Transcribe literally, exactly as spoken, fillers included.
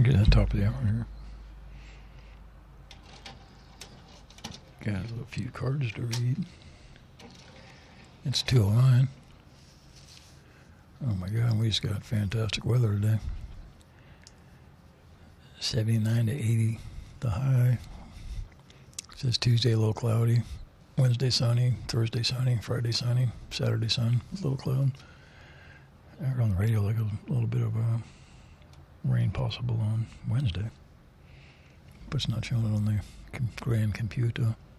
get to the top of the hour here. Got a few cards to read. It's two oh nine. Oh my God, we just got fantastic weather today. seventy-nine to eighty, the high. It says Tuesday a little cloudy, Wednesday sunny, Thursday sunny, Friday sunny, Saturday sun, a little cloud. I heard on the radio like a little bit of a rain possible on Wednesday, but it's not showing it on the grand computer.